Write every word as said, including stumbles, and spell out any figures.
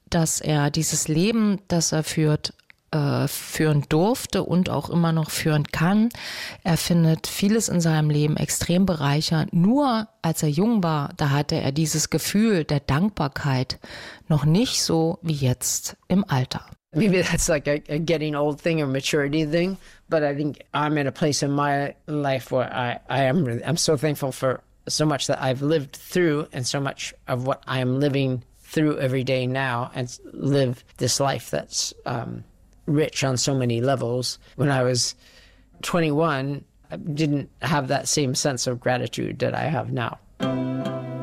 dass er dieses Leben, das er führt, äh, führen durfte und auch immer noch führen kann. Er findet vieles in seinem Leben extrem bereichernd. Nur als er jung war, da hatte er dieses Gefühl der Dankbarkeit noch nicht so wie jetzt im Alter. Maybe that's like a, a getting old thing or maturity thing, but I think I'm in a place in my life where I, I am really, I'm so thankful for so much that I've lived through and so much of what I am living through every day now and live this life that's um, rich on so many levels. When I was twenty-one, I didn't have that same sense of gratitude that I have now.